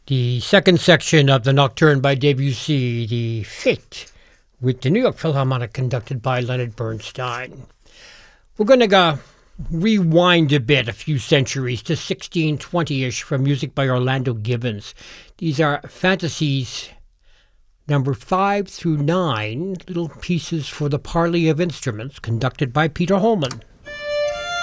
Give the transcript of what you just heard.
The second section of the Nocturne by Debussy, the Fête, with the New York Philharmonic conducted by Leonard Bernstein. We're going to go rewind a bit, a few centuries, to 1620-ish for music by Orlando Gibbons. These are fantasies number 5 through 9, little pieces for the parley of instruments, conducted by Peter Holman.